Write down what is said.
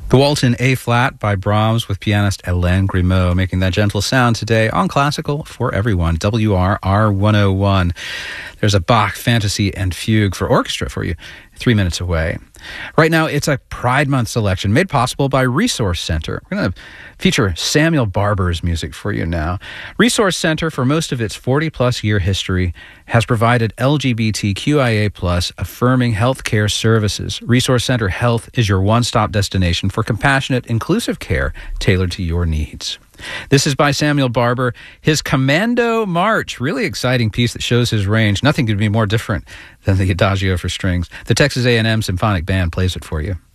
The Waltz in A-flat by Brahms with pianist Hélène Grimaud, making that gentle sound today on Classical for Everyone, WRR 101. There's a Bach Fantasy and Fugue for orchestra for you, 3 minutes away. Right now, it's a Pride Month selection made possible by Resource Center. We're going to feature Samuel Barber's music for you now. Resource Center, for most of its 40-plus year history, has provided LGBTQIA+ affirming healthcare services. Resource Center Health is your one-stop destination for compassionate, inclusive care tailored to your needs. This is by Samuel Barber, his Commando March, really exciting piece that shows his range. Nothing could be more different than the Adagio for strings. The Texas A&M Symphonic Band plays it for you.